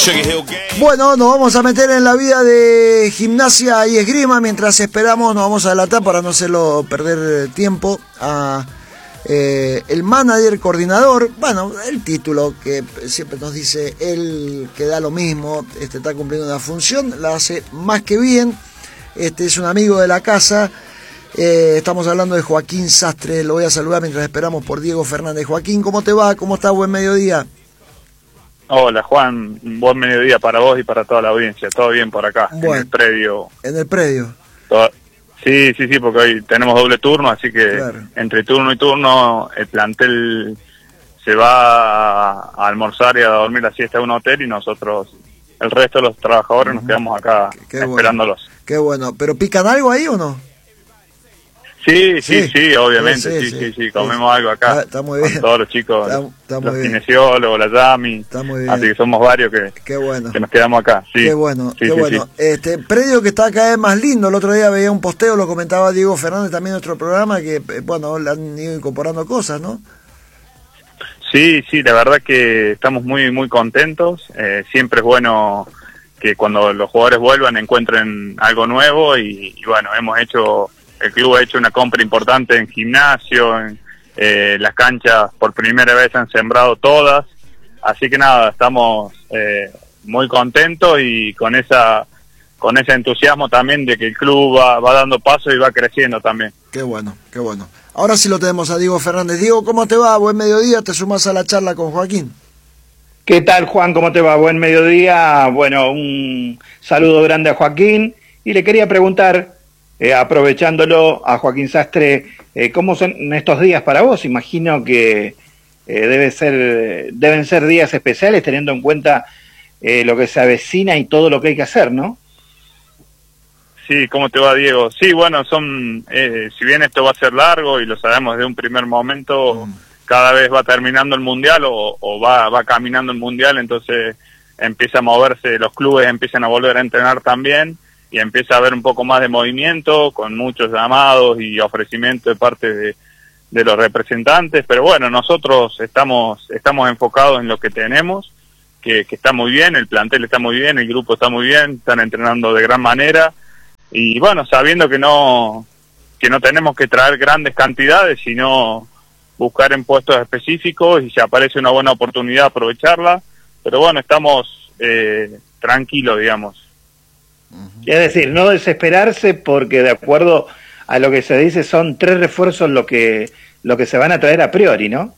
Bueno, nos vamos a meter en la vida de Gimnasia y Esgrima. Mientras esperamos, nos vamos a adelantar para no hacerlo perder tiempo a el manager coordinador. Bueno, el título que siempre nos dice él, que da lo mismo. Está cumpliendo una función, la hace más que bien. Es un amigo de la casa. Estamos hablando de Joaquín Sastre. Lo voy a saludar mientras esperamos por Diego Fernández. Joaquín, ¿cómo te va? ¿Cómo estás? Buen mediodía. Hola Juan, buen mediodía para vos y para toda la audiencia. Todo bien por acá, bueno, en el predio. ¿En el predio? Sí, porque hoy tenemos doble turno, así que claro, entre turno y turno el plantel se va a almorzar y a dormir la siesta a un hotel y nosotros, el resto de los trabajadores, nos quedamos acá esperándolos. Bueno. Qué bueno. ¿Pero pican algo ahí o no? Sí, obviamente, sí, comemos algo acá. Está muy bien. Con todos los chicos, está los kinesiólogos, la Yami. Está muy bien. Así que somos varios que nos quedamos acá. Sí. Qué bueno. Predio que está cada vez más lindo. El otro día veía un posteo, lo comentaba Diego Fernández también en nuestro programa, que bueno, le han ido incorporando cosas, ¿no? Sí, la verdad que estamos muy contentos. Siempre es bueno que cuando los jugadores vuelvan encuentren algo nuevo y bueno, el club ha hecho una compra importante en gimnasio, las canchas por primera vez han sembrado todas, así que nada, estamos muy contentos y con ese entusiasmo también de que el club va dando paso y va creciendo también. Qué bueno. Ahora sí lo tenemos a Diego Fernández. Diego, ¿cómo te va? Buen mediodía, te sumas a la charla con Joaquín. ¿Qué tal, Juan? ¿Cómo te va? Buen mediodía. Bueno, un saludo grande a Joaquín y le quería preguntar, aprovechándolo a Joaquín Sastre, ¿cómo son estos días para vos? Imagino que deben ser días especiales teniendo en cuenta lo que se avecina y todo lo que hay que hacer, ¿no? Sí, ¿cómo te va, Diego? Sí, bueno, si bien esto va a ser largo y lo sabemos de un primer momento, cada vez va terminando el Mundial o va caminando el Mundial, entonces empieza a moverse, los clubes empiezan a volver a entrenar también, y empieza a haber un poco más de movimiento, con muchos llamados y ofrecimientos de parte de los representantes, pero bueno, nosotros estamos enfocados en lo que tenemos, que está muy bien, el plantel está muy bien, el grupo está muy bien, están entrenando de gran manera, y bueno, sabiendo que no tenemos que traer grandes cantidades, sino buscar en puestos específicos, y si aparece una buena oportunidad aprovecharla, pero bueno, estamos tranquilos, digamos. Es decir, no desesperarse porque de acuerdo a lo que se dice son 3 refuerzos lo que se van a traer a priori, ¿no?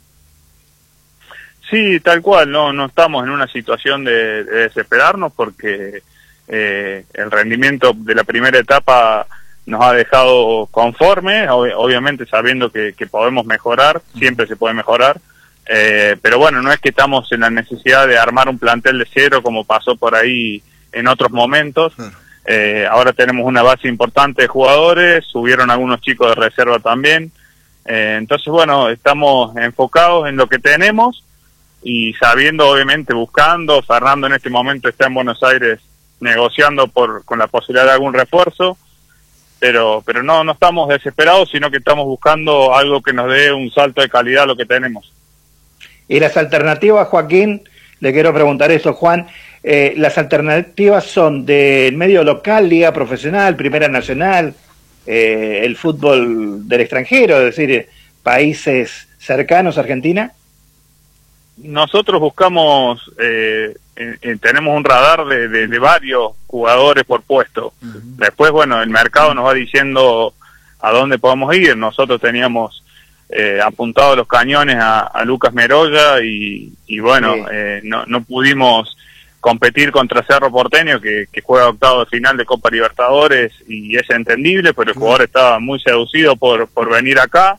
Sí, tal cual, no estamos en una situación de desesperarnos porque el rendimiento de la primera etapa nos ha dejado conforme, obviamente sabiendo que podemos mejorar, siempre se puede mejorar, pero bueno, no es que estamos en la necesidad de armar un plantel de cero como pasó por ahí en otros momentos. Ahora tenemos una base importante de jugadores, subieron algunos chicos de reserva también, entonces bueno, estamos enfocados en lo que tenemos y sabiendo, obviamente buscando. Fernando en este momento está en Buenos Aires negociando con la posibilidad de algún refuerzo, pero no estamos desesperados, sino que estamos buscando algo que nos dé un salto de calidad a lo que tenemos. Y las alternativas, Joaquín, le quiero preguntar eso, Juan. Las alternativas son del medio local, liga profesional, primera nacional, el fútbol del extranjero, es decir, países cercanos a Argentina. Nosotros buscamos, tenemos un radar de varios jugadores por puesto. Después, bueno, el mercado nos va diciendo a dónde podemos ir. Nosotros teníamos apuntado los cañones a Lucas Meroya y bueno, sí. No pudimos competir contra Cerro Porteño, que juega octavo de final de Copa Libertadores, y es entendible, pero el jugador estaba muy seducido por venir acá,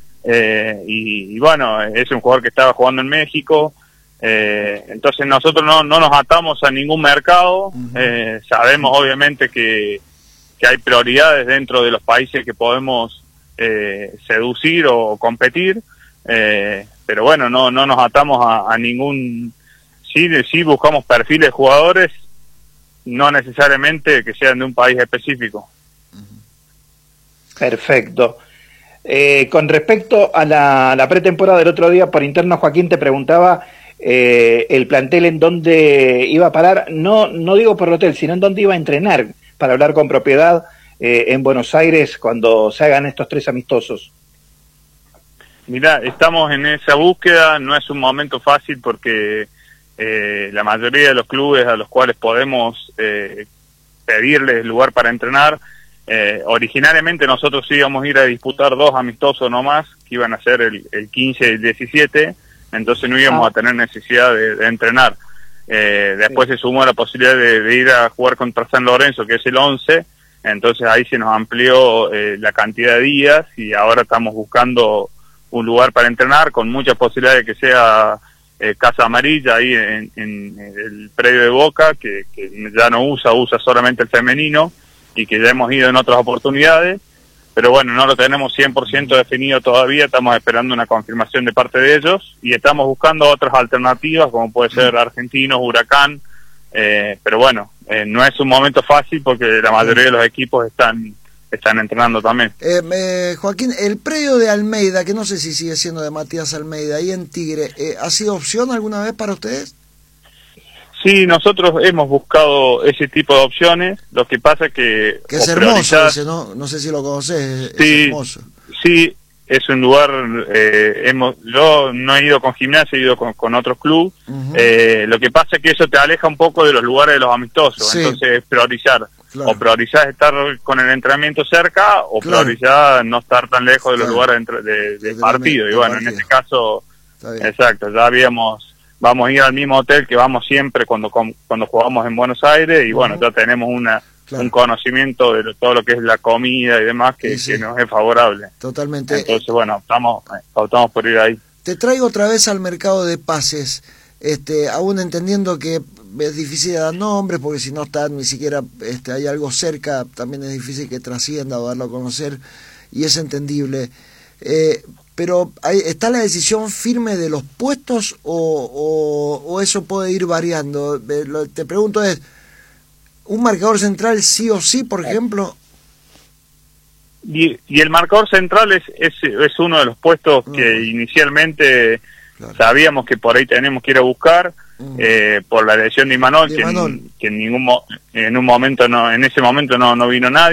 y bueno, es un jugador que estaba jugando en México, entonces nosotros no nos atamos a ningún mercado, sabemos obviamente que hay prioridades dentro de los países que podemos seducir o competir, pero bueno, no nos atamos a ningún. Sí buscamos perfiles de jugadores, no necesariamente que sean de un país específico. Perfecto. Con respecto a la pretemporada del otro día, por interno, Joaquín te preguntaba el plantel en dónde iba a parar, no digo por el hotel, sino en dónde iba a entrenar, para hablar con propiedad en Buenos Aires cuando se hagan estos 3 amistosos. Mirá, estamos en esa búsqueda, no es un momento fácil porque la mayoría de los clubes a los cuales podemos pedirles lugar para entrenar, originalmente nosotros íbamos a ir a disputar 2 amistosos nomás, que iban a ser el 15 y el 17, entonces no íbamos a tener necesidad de entrenar. Después se sumó la posibilidad de ir a jugar contra San Lorenzo, que es el 11, entonces ahí se nos amplió la cantidad de días y ahora estamos buscando un lugar para entrenar con mucha posibilidad de que sea Casa Amarilla ahí en el predio de Boca, que ya no usa solamente el femenino y que ya hemos ido en otras oportunidades, pero bueno, no lo tenemos 100% definido todavía, estamos esperando una confirmación de parte de ellos y estamos buscando otras alternativas como puede ser Argentinos, Huracán, pero bueno, no es un momento fácil porque la mayoría de los equipos están entrenando también. Joaquín, el predio de Almeida, que no sé si sigue siendo de Matías Almeida, ahí en Tigre, ¿ha sido opción alguna vez para ustedes? Sí, nosotros hemos buscado ese tipo de opciones, lo que pasa es que es hermoso ese, ¿no? No sé si lo conoces, sí, es hermoso. Sí, es un lugar, yo no he ido con Gimnasia, he ido con otros clubes, lo que pasa es que eso te aleja un poco de los lugares de los amistosos, sí. Entonces es priorizar. Claro. O priorizás estar con el entrenamiento cerca o priorizás no estar tan lejos de los lugares de partido. Y bueno, en este caso, exacto, ya vamos a ir al mismo hotel que vamos siempre cuando jugamos en Buenos Aires y bueno, ya tenemos un conocimiento de todo lo que es la comida y demás que nos es favorable. Totalmente. Entonces, bueno, optamos por ir ahí. Te traigo otra vez al mercado de pases, aún entendiendo que es difícil dar nombres porque si no está ni siquiera hay algo cerca, también es difícil que trascienda o darlo a conocer y es entendible, pero ¿está la decisión firme de los puestos o eso puede ir variando? Te pregunto es, ¿un marcador central sí o sí, por ejemplo? Y el marcador central es uno de los puestos que inicialmente sabíamos que por ahí tenemos que ir a buscar, por la lesión de Imanol, que en ese momento no vino nadie.